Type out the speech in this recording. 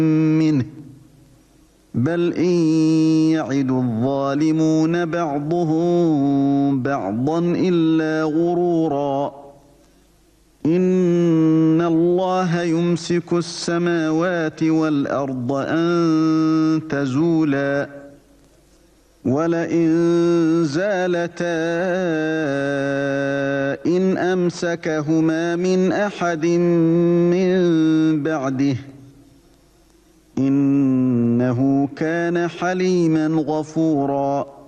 منه بل إن يعد الظالمون بعضهم بعضا إلا غرورا إن الله يمسك السماوات والأرض أن تزولا ولئن زالتا إن أمسكهما من أحد من بعده إنه كان حليما غفورا.